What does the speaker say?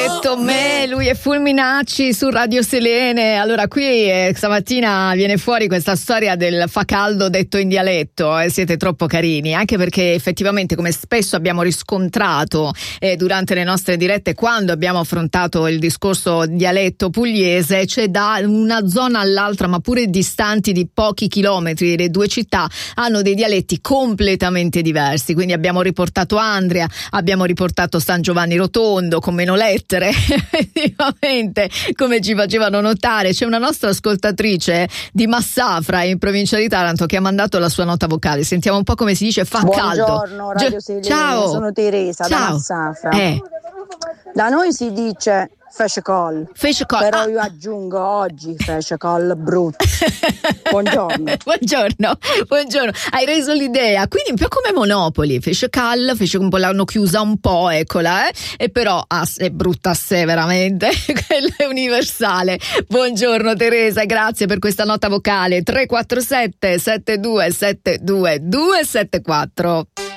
Lui è Fulminacci su Radio Selene. Allora qui stamattina viene fuori questa storia del fa caldo detto in dialetto, siete troppo carini, anche perché effettivamente, come spesso abbiamo riscontrato durante le nostre dirette, quando abbiamo affrontato il discorso dialetto pugliese, c'è da una zona all'altra, ma pure distanti di pochi chilometri, le due città hanno dei dialetti completamente diversi. Quindi abbiamo riportato Andria, abbiamo riportato San Giovanni Rotondo con meno lettere. Effettivamente, come ci facevano notare, c'è una nostra ascoltatrice di Massafra in provincia di Taranto che ha mandato la sua nota vocale. Sentiamo un po' come si dice. Fa caldo. Buongiorno Radio Selene. Ciao, sono Teresa da Massafra. Da noi si dice fece call, però io aggiungo oggi fece call brutto. Buongiorno. buongiorno, hai reso l'idea, quindi un po' come Monopoli, fece call, fece un po', l'hanno chiusa un po', eccola, e però è brutta a sé veramente. Quella è universale. Buongiorno Teresa, grazie per questa nota vocale. 347 72 72 274.